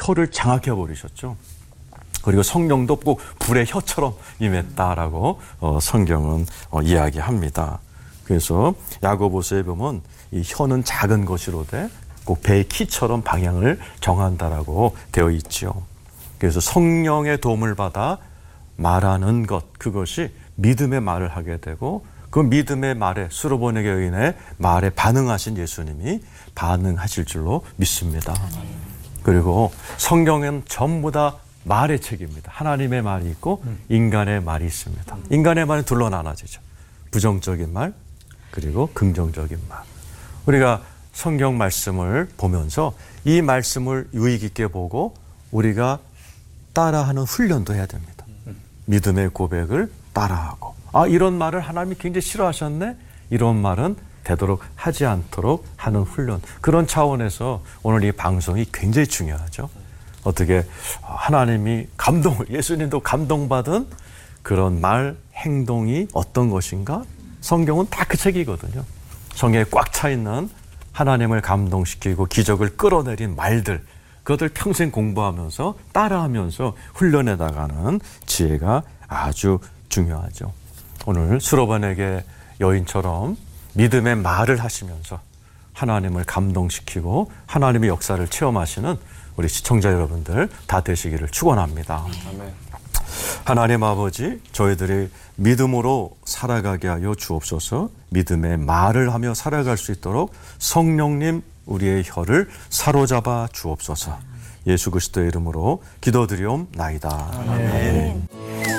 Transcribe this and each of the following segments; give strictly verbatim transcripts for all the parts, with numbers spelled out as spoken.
혀를 장악해 버리셨죠. 그리고 성령도 꼭 불의 혀처럼 임했다라고 어, 성경은 어, 이야기합니다. 그래서 야고보서에 보면 이 혀는 작은 것이로되 꼭 배의 키처럼 방향을 정한다라고 되어 있죠. 그래서 성령의 도움을 받아 말하는 것, 그것이 믿음의 말을 하게 되고 그 믿음의 말에 수로보내게 의인의 말에 반응하신 예수님이 반응하실 줄로 믿습니다. 그리고 성경은 전부 다 말의 책입니다. 하나님의 말이 있고 인간의 말이 있습니다. 인간의 말은 둘로 나눠지죠. 부정적인 말 그리고 긍정적인 말. 우리가 성경 말씀을 보면서 이 말씀을 유익 있게 보고 우리가 따라하는 훈련도 해야 됩니다. 믿음의 고백을 따라하고 아 이런 말을 하나님이 굉장히 싫어하셨네? 이런 말은 되도록 하지 않도록 하는 훈련. 그런 차원에서 오늘 이 방송이 굉장히 중요하죠. 어떻게 하나님이 감동을, 예수님도 감동받은 그런 말, 행동이 어떤 것인가? 성경은 다 그 책이거든요. 성경에 꽉 차 있는 하나님을 감동시키고 기적을 끌어내린 말들, 그것들 평생 공부하면서 따라하면서 훈련해 나가는 지혜가 아주 중요하죠. 오늘 수로반에게 여인처럼 믿음의 말을 하시면서 하나님을 감동시키고 하나님의 역사를 체험하시는 우리 시청자 여러분들 다 되시기를 축원합니다. 아멘. 하나님 아버지, 저희들이 믿음으로 살아가게 하여 주옵소서. 믿음의 말을 하며 살아갈 수 있도록 성령님 우리의 혀를 사로잡아 주옵소서. 예수 그리스도의 이름으로 기도드리옵나이다. 아멘. 아멘.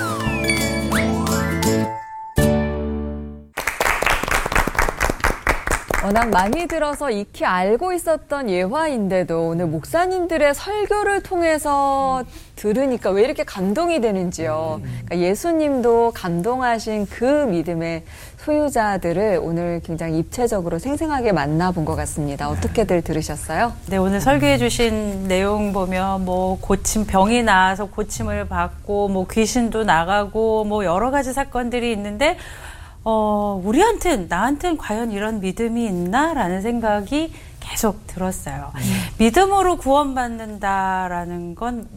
워낙 많이 들어서 익히 알고 있었던 예화인데도 오늘 목사님들의 설교를 통해서 들으니까 왜 이렇게 감동이 되는지요. 그러니까 예수님도 감동하신 그 믿음의 소유자들을 오늘 굉장히 입체적으로 생생하게 만나본 것 같습니다. 어떻게들 들으셨어요? 네, 오늘 설교해 주신 내용 보면 뭐 고침, 병이 나아서 고침을 받고 뭐 귀신도 나가고 뭐 여러 가지 사건들이 있는데 어, 우리한텐, 나한텐 과연 이런 믿음이 있나? 라는 생각이 계속 들었어요. 음. 믿음으로 구원받는다라는 건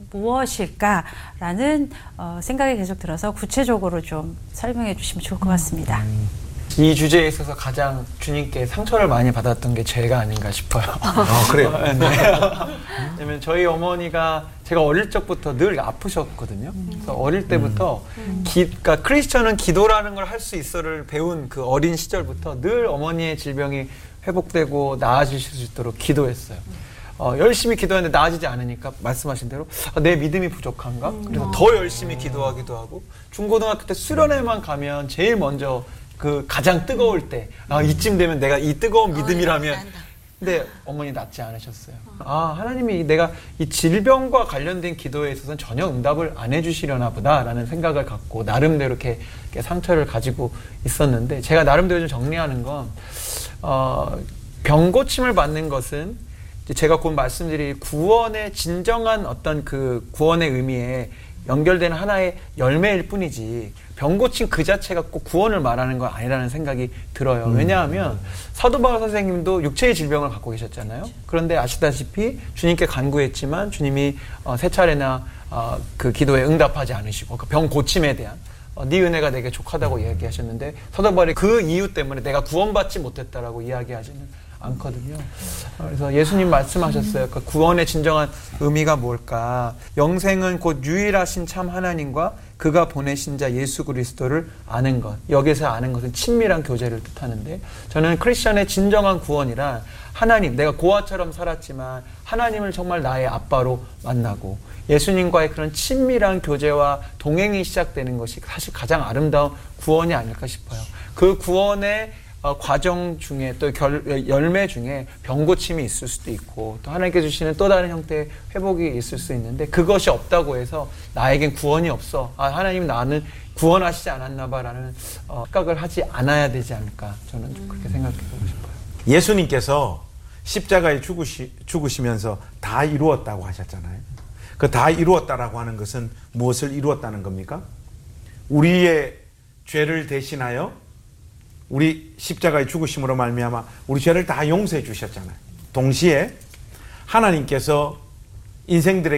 무엇일까라는 어, 생각이 계속 들어서 구체적으로 좀 설명해 주시면 좋을 것 같습니다. 음. 이 주제에 있어서 가장 주님께 상처를 많이 받았던 게 제가 아닌가 싶어요. 아, 그래요? 네. 왜냐면 저희 어머니가 제가 어릴 적부터 늘 아프셨거든요. 그래서 어릴 때부터 음. 기, 그러니까 크리스천은 기도라는 걸 할 수 있어를 배운 그 어린 시절부터 늘 어머니의 질병이 회복되고 나아지실 수 있도록 기도했어요. 어, 열심히 기도했는데 나아지지 않으니까 말씀하신 대로 아, 내 믿음이 부족한가? 그래서 더 열심히 기도하기도 하고 중고등학교 때 수련회만 가면 제일 먼저 그 가장 뜨거울 때, 아, 이쯤 되면 내가 이 뜨거운 믿음이라면. 근데 어머니 낫지 않으셨어요. 아, 하나님이 내가 이 질병과 관련된 기도에 있어서는 전혀 응답을 안 해주시려나 보다라는 생각을 갖고 나름대로 이렇게, 이렇게 상처를 가지고 있었는데 제가 나름대로 좀 정리하는 건, 어, 병 고침을 받는 것은 제가 곧 말씀드릴 구원의 진정한 어떤 그 구원의 의미에 연결되는 하나의 열매일 뿐이지 병 고침 그 자체가 꼭 구원을 말하는 건 아니라는 생각이 들어요. 음. 왜냐하면 사도 바울 선생님도 육체의 질병을 갖고 계셨잖아요. 그런데 아시다시피 주님께 간구했지만 주님이 어, 세 차례나 어, 그 기도에 응답하지 않으시고 그 병 고침에 대한 어, 네 은혜가 내게 족하다고 이야기하셨는데 사도 바울이 그 이유 때문에 내가 구원받지 못했다라고 이야기하지는 않거든요. 그래서 예수님 말씀하셨어요. 그 구원의 진정한 의미가 뭘까? 영생은 곧 유일하신 참 하나님과 그가 보내신 자 예수 그리스도를 아는 것. 여기서 아는 것은 친밀한 교제를 뜻하는데 저는 크리스천의 진정한 구원이란 하나님, 내가 고아처럼 살았지만 하나님을 정말 나의 아빠로 만나고 예수님과의 그런 친밀한 교제와 동행이 시작되는 것이 사실 가장 아름다운 구원이 아닐까 싶어요. 그 구원의 어, 과정 중에 또 결, 열매 중에 병고침이 있을 수도 있고 또 하나님께 주시는 또 다른 형태의 회복이 있을 수 있는데 그것이 없다고 해서 나에겐 구원이 없어. 아, 하나님 나는 구원하시지 않았나 봐라는 어, 생각을 하지 않아야 되지 않을까 저는 좀 그렇게 생각해 보고 싶어요. 예수님께서 십자가에 죽으시, 죽으시면서 다 이루었다고 하셨잖아요. 그 다 이루었다라고 하는 것은 무엇을 이루었다는 겁니까? 우리의 죄를 대신하여 우리 십자가의 죽으심으로 말미암아 우리 죄를 다 용서해 주셨잖아요. 동시에 하나님께서 인생들에게